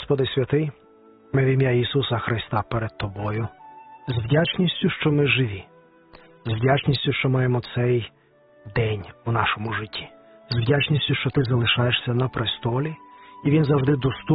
Господи святий, ми в ім'я Ісуса Христа перед Тобою, з вдячністю, що ми живі, з вдячністю, що маємо цей день у нашому житті, з вдячністю, що Ти залишаєшся на престолі, і Він завжди доступний